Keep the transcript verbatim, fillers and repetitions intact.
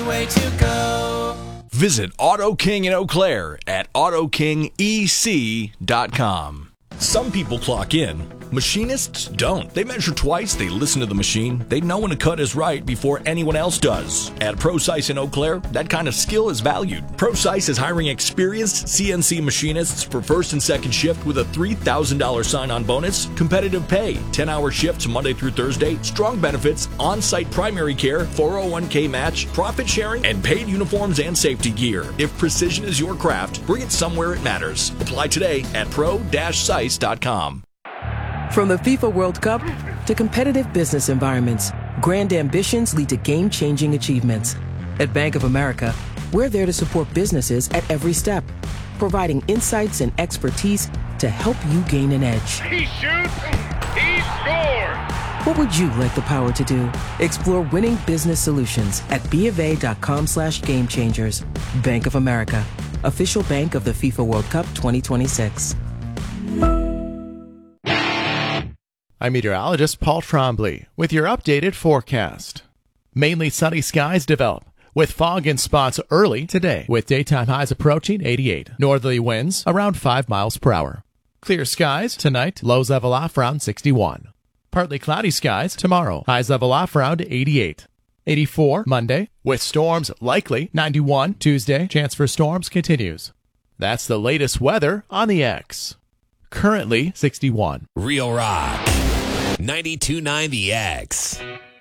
way to go. Visit Auto King in Eau Claire at auto king e c dot com. Some people clock in. Machinists don't. They measure twice, they listen to the machine, they know when a cut is right before anyone else does. At ProSice in Eau Claire, that kind of skill is valued. ProSice is hiring experienced C N C machinists for first and second shift with a three thousand dollars sign-on bonus, competitive pay, ten-hour shifts Monday through Thursday, strong benefits, on-site primary care, four oh one k match, profit sharing, and paid uniforms and safety gear. If precision is your craft, bring it somewhere it matters. Apply today at pro dash sice dot com. From the FIFA World Cup to competitive business environments, grand ambitions lead to game-changing achievements. At Bank of America, we're there to support businesses at every step, providing insights and expertise to help you gain an edge. He shoots, he scores! What would you like the power to do? Explore winning business solutions at BofA.com slash game changers. Bank of America, official bank of the FIFA World Cup twenty twenty-six. I'm meteorologist Paul Trombley with your updated forecast. Mainly sunny skies develop, with fog in spots early today, with daytime highs approaching eighty-eight. Northerly winds around five miles per hour. Clear skies tonight, lows level off around sixty-one. Partly cloudy skies tomorrow, highs level off around eighty-eight. eighty-four Monday, with storms likely. ninety-one Tuesday, chance for storms continues. That's the latest weather on the X. Currently sixty-one. Real Rock. ninety-two point nine The X.